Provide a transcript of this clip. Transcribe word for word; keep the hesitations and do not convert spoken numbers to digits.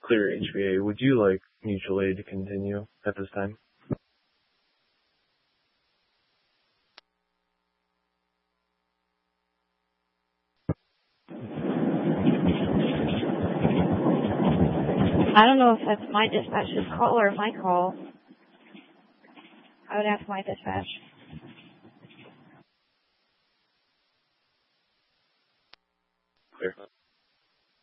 clear H V A. Would you like mutual aid to continue at this time? I don't know if that's my dispatch's call or my call. I would ask my dispatch.